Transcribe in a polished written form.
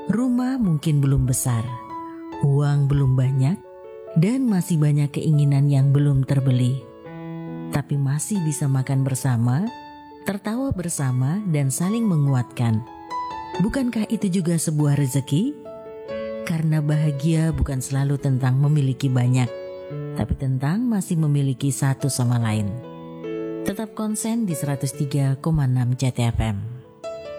Rumah mungkin belum besar, uang belum banyak, dan masih banyak keinginan yang belum terbeli. Tapi masih bisa makan bersama, tertawa bersama, dan saling menguatkan. Bukankah itu juga sebuah rezeki? Karena bahagia bukan selalu tentang memiliki banyak, tapi tentang masih memiliki satu sama lain. Tetap konsen di 103,6 CTFM.